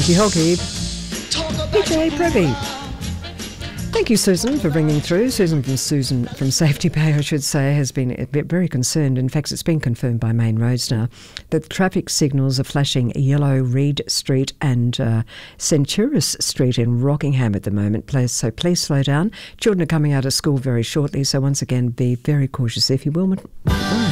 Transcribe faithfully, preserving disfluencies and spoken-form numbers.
Nikki Holke, P J Prevy. Thank you, Susan, for bringing through. Susan from Susan from Safety Bay, I should say, has been a bit very concerned. In fact, it's been confirmed by Main Roads now that traffic signals are flashing yellow Reed Street and uh, Centuris Street in Rockingham at the moment. Please, so please slow down. Children are coming out of school very shortly, so once again, be very cautious, if you will.